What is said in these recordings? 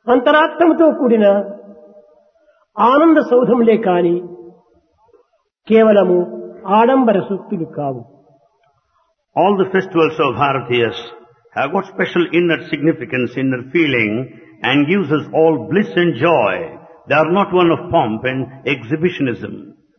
అంతరాత్మతో కూడిన ఆనంద సౌధములే కాని కేవలము ఆడంబర సూక్తులు కావు. All the festivals of Bharatiyas have got special inner significance, inner feeling, and gives us all bliss and joy. They are not one of pomp and exhibitionism.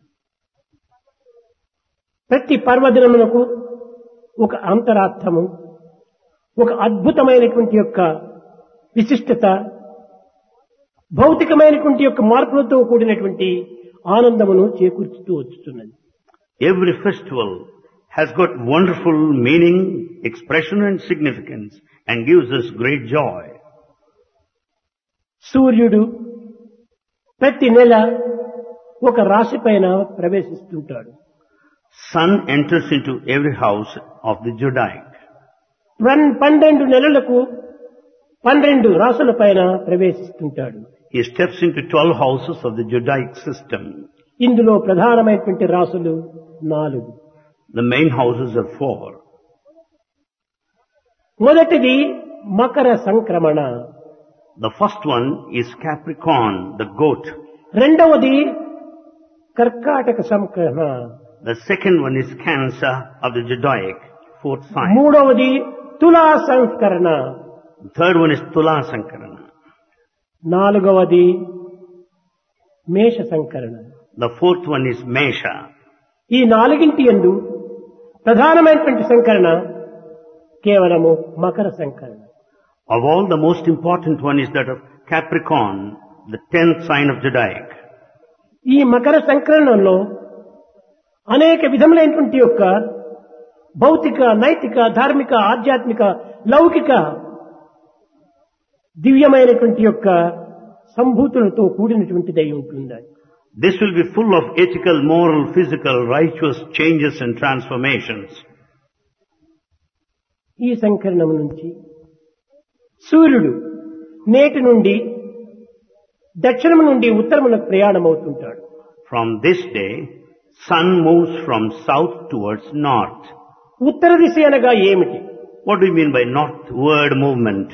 ప్రతి పర్వదినమునకు ఒక అంతరార్థము, ఒక అద్భుతమైనటువంటి యొక్క విశిష్టత, భౌతికమైనటువంటి యొక్క మార్పులతో కూడినటువంటి ఆనందమును చేకూర్చుతూ వచ్చుతున్నది. Every festival has got wonderful meaning, expression and significance and gives us great joy. సూర్యుడు ప్రతి నెల ఒక రాశి పైన ప్రవేశిస్తుంటాడు. Sun enters into every house of the Judaic. 12 నెలలకు 12 రాసుల పైన ప్రవేశిస్తుంటాడు. He steps into 12 houses of the Judaic system. ఇందులో ప్రధానమైనటువంటి రాసులు 4. The main houses are 4. మొదటిది మకర సంక్రమణ, The first one is Capricorn, the goat. రెండవది కర్కాటక సంక్రమణ, The second one is Cancer of the Judaic, 4th sign. మూడవది తులా సంస్కరణ, The third one is Tula Sankarana. నాలుగవది మేష సంకరణ. The fourth one is Mesha. ఈ నాలుగింటి యందు ప్రధానమైనటువంటి సంకరణ కేవలము Makar సంకరణ. Of all, the most important one is that of Capricorn, the 10th sign of Judaic. ఈ మకర సంకరణంలో అనేక విధములైనటువంటి యొక్క భౌతిక, నైతిక, ధార్మిక, ఆధ్యాత్మిక, లౌకిక దివ్యమైనటువంటి యొక్క సంభూతులతో కూడినటువంటిదై ఉంటుంది. This will be full of ethical, moral, physical, righteous changes and transformations. ఈ సంకరణం నుంచి సూర్యుడు నేటి నుండి దక్షిణం నుండి ఉత్తరములకు ప్రయాణమవుతుంటాడు. From this day, sun moves from south towards north. ఉత్తర దిశ అనగా ఏమిటి? What do you mean by northward movement?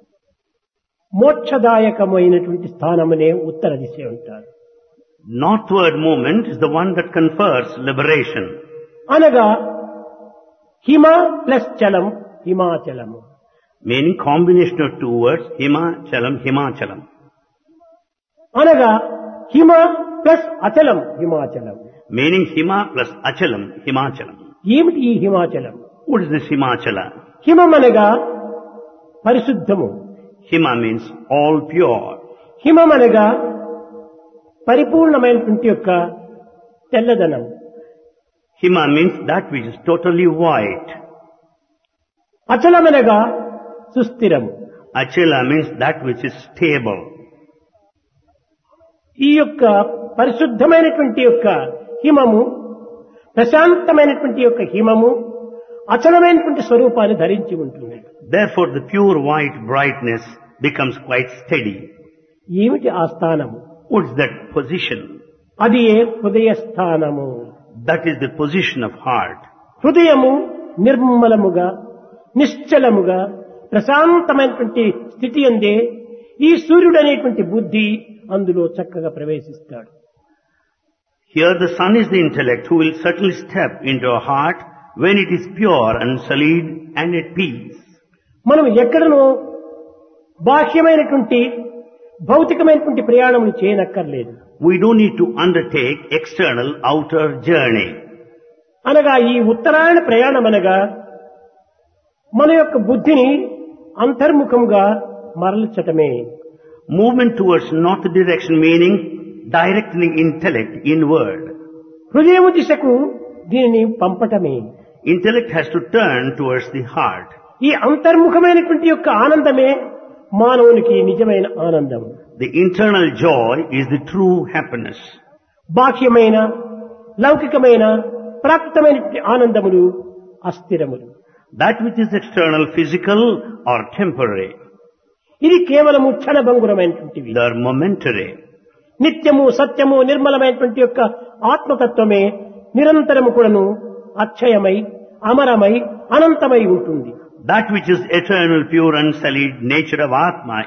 మోక్షదాయకమైనటువంటి స్థానమునే ఉత్తర దిశ అంటారు. Northward movement is the one that confers liberation. అనగా హిమ plus Chalam హిమాచలము, Meaning combination of two words, Himachalam, Himachalam. అనగా హిమ plus అచలం హిమాచలం. Meaning Hima plus Achalam, Himachalam. ఏమిటి ఈ హిమాచలం? What is this Himachala? హిమం అనగా పరిశుద్ధము, Hima means all pure. హిమం అనగా పరిపూర్ణమైనటువంటి యొక్క తెల్లదనం. Hima means that which is totally white. అచలమనగా సుస్థిరము. Achala means that which is stable. ఈ యొక్క పరిశుద్ధమైనటువంటి యొక్క హిమము, ప్రశాంతమైనటువంటి యొక్క హిమము అచలమైనటువంటి స్వరూపాన్ని ధరించి ఉంటుంది. Therefore the pure white brightness becomes quite steady. ఏమిటి ఆ స్థానము? What is that position? అది ఏ హృదయ స్థానము. That is the position of heart. హృదయము నిర్మలముగా, నిశ్చలముగా, ప్రశాంతమైనటువంటి స్థితి అందే ఈ సూర్యుడు అనేటువంటి బుద్ధి అందులో చక్కగా ప్రవేశిస్తాడు. Here the sun is the intellect who will certainly step into a heart when it is pure and solid and at peace. మనం ఎక్కడనో బాహ్యమైనటువంటి భౌతికమైనటువంటి ప్రయాణములు చేయనక్కర్లేదు. We don't need to undertake external outer journey. అనగా ఈ ఉత్తరాయణ ప్రయాణం అనగా మన యొక్క బుద్ధిని అంతర్ముఖంగా మరల్చటమే. Movement towards north direction meaning directing intellect inward. హృదయము దిశకు దీనిని పంపటమే. Intellect has to turn towards the heart. ఈ అంతర్ముఖమైనటువంటి యొక్క ఆనందమే మానవునికి నిజమైన ఆనందం. The internal joy is the true happiness. బాహ్యమైన, లౌకికమైన, ప్రాప్తమైనటువంటి ఆనందములు అస్థిరములు. That which is external, physical or temporary. ఇది కేవలము క్షణభంగురమైనటువంటివి. They are momentary. నిత్యము, సత్యము, నిర్మలమైనటువంటి యొక్క ఆత్మతత్వమే నిరంతరము కూడాను అక్షయమై, అమరమై, అనంతమై ఉంటుంది. That which is eternal, pure and solid nature of Atma